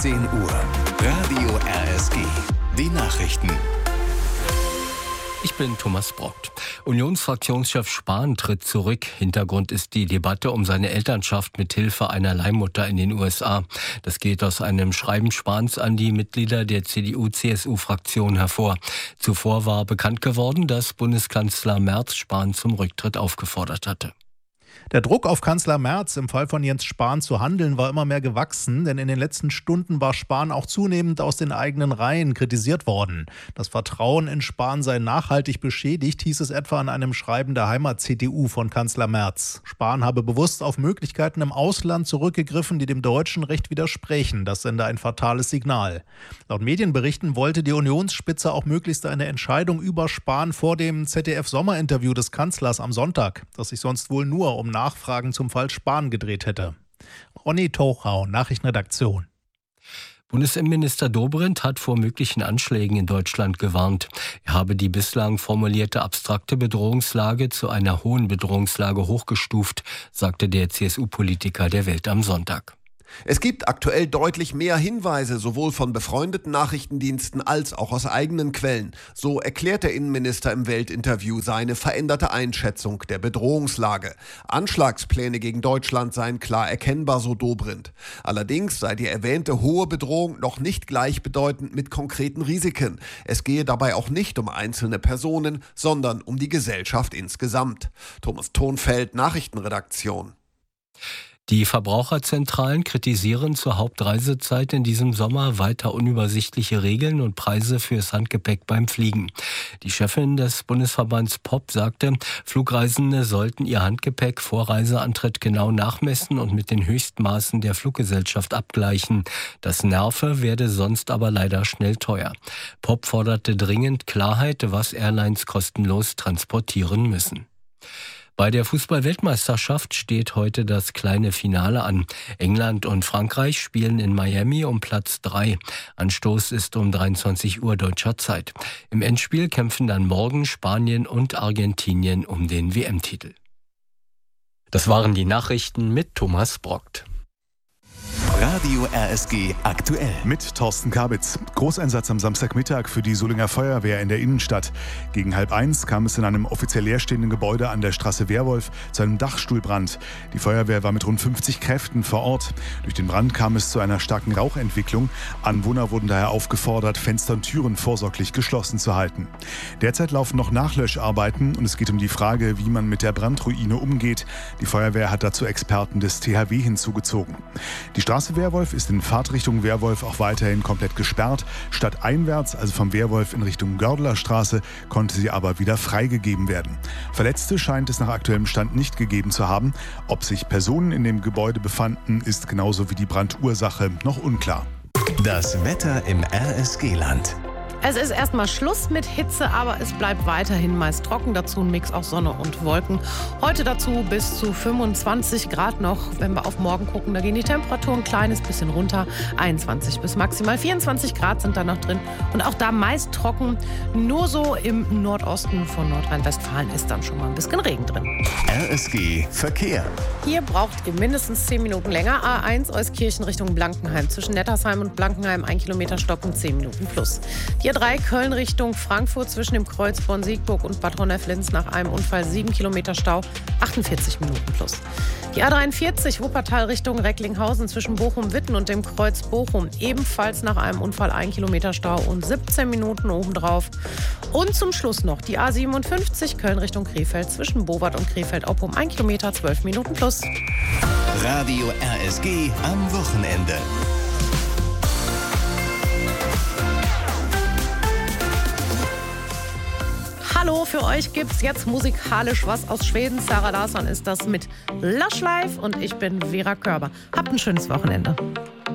10 Uhr. Radio RSG. Die Nachrichten. Ich bin Thomas Brockt. Unionsfraktionschef Spahn tritt zurück. Hintergrund ist die Debatte um seine Elternschaft mit Hilfe einer Leihmutter in den USA. Das geht aus einem Schreiben Spahns an die Mitglieder der CDU-CSU-Fraktion hervor. Zuvor war bekannt geworden, dass Bundeskanzler Merz Spahn zum Rücktritt aufgefordert hatte. Der Druck auf Kanzler Merz, im Fall von Jens Spahn zu handeln, war immer mehr gewachsen, denn in den letzten Stunden war Spahn auch zunehmend aus den eigenen Reihen kritisiert worden. Das Vertrauen in Spahn sei nachhaltig beschädigt, hieß es etwa in einem Schreiben der Heimat-CDU von Kanzler Merz. Spahn habe bewusst auf Möglichkeiten im Ausland zurückgegriffen, die dem deutschen Recht widersprechen. Das sende ein fatales Signal. Laut Medienberichten wollte die Unionsspitze auch möglichst eine Entscheidung über Spahn vor dem ZDF-Sommerinterview des Kanzlers am Sonntag, das sich sonst wohl nur um Nachfragen zum Fall Spahn gedreht hätte. Ronny Tochau, Nachrichtenredaktion. Bundesinnenminister Dobrindt hat vor möglichen Anschlägen in Deutschland gewarnt. Er habe die bislang formulierte abstrakte Bedrohungslage zu einer hohen Bedrohungslage hochgestuft, sagte der CSU-Politiker der Welt am Sonntag. Es gibt aktuell deutlich mehr Hinweise, sowohl von befreundeten Nachrichtendiensten als auch aus eigenen Quellen. So erklärt der Innenminister im Weltinterview seine veränderte Einschätzung der Bedrohungslage. Anschlagspläne gegen Deutschland seien klar erkennbar, so Dobrindt. Allerdings sei die erwähnte hohe Bedrohung noch nicht gleichbedeutend mit konkreten Risiken. Es gehe dabei auch nicht um einzelne Personen, sondern um die Gesellschaft insgesamt. Thomas Thonfeld, Nachrichtenredaktion. Die Verbraucherzentralen kritisieren zur Hauptreisezeit in diesem Sommer weiter unübersichtliche Regeln und Preise fürs Handgepäck beim Fliegen. Die Chefin des Bundesverbands POP sagte, Flugreisende sollten ihr Handgepäck vor Reiseantritt genau nachmessen und mit den Höchstmaßen der Fluggesellschaft abgleichen. Das nerve, werde sonst aber leider schnell teuer. POP forderte dringend Klarheit, was Airlines kostenlos transportieren müssen. Bei der Fußball-Weltmeisterschaft steht heute das kleine Finale an. England und Frankreich spielen in Miami um Platz 3. Anstoß ist um 23 Uhr deutscher Zeit. Im Endspiel kämpfen dann morgen Spanien und Argentinien um den WM-Titel. Das waren die Nachrichten mit Thomas Brockt. Radio RSG aktuell. Mit Thorsten Kabitz. Großeinsatz am Samstagmittag für die Solinger Feuerwehr in der Innenstadt. Gegen 12:30 kam es in einem offiziell leerstehenden Gebäude an der Straße Wehrwolf zu einem Dachstuhlbrand. Die Feuerwehr war mit rund 50 Kräften vor Ort. Durch den Brand kam es zu einer starken Rauchentwicklung. Anwohner wurden daher aufgefordert, Fenster und Türen vorsorglich geschlossen zu halten. Derzeit laufen noch Nachlöscharbeiten und es geht um die Frage, wie man mit der Brandruine umgeht. Die Feuerwehr hat dazu Experten des THW hinzugezogen. Die Straße Wehrwolf ist in Fahrtrichtung Wehrwolf auch weiterhin komplett gesperrt. Stadteinwärts, also vom Wehrwolf in Richtung Gördelerstraße, konnte sie aber wieder freigegeben werden. Verletzte scheint es nach aktuellem Stand nicht gegeben zu haben. Ob sich Personen in dem Gebäude befanden, ist genauso wie die Brandursache noch unklar. Das Wetter im RSG-Land. Es ist erstmal Schluss mit Hitze, aber es bleibt weiterhin meist trocken. Dazu ein Mix aus Sonne und Wolken. Heute dazu bis zu 25 Grad noch. Wenn wir auf morgen gucken, da gehen die Temperaturen ein kleines bisschen runter. 21 bis maximal 24 Grad sind da noch drin. Und auch da meist trocken. Nur so im Nordosten von Nordrhein-Westfalen ist dann schon mal ein bisschen Regen drin. RSG Verkehr. Hier braucht ihr mindestens 10 Minuten länger. A1 Euskirchen Richtung Blankenheim. Zwischen Nettersheim und Blankenheim 1 Kilometer Stocken, 10 Minuten plus. Die A3 Köln Richtung Frankfurt zwischen dem Kreuz Bonn-Siegburg und Bad Honnef-Linz nach einem Unfall 7 Kilometer Stau, 48 Minuten plus. Die A43 Wuppertal Richtung Recklinghausen zwischen Bochum-Witten und dem Kreuz Bochum ebenfalls nach einem Unfall 1 Kilometer Stau und 17 Minuten obendrauf. Und zum Schluss noch die A57 Köln Richtung Krefeld zwischen Bowart und Krefeld-Oppum 1 Kilometer, 12 Minuten plus. Radio RSG am Wochenende. Hallo, für euch gibt's jetzt musikalisch was aus Schweden. Sarah Larsson ist das mit Lush Life und ich bin Vera Körber. Habt ein schönes Wochenende.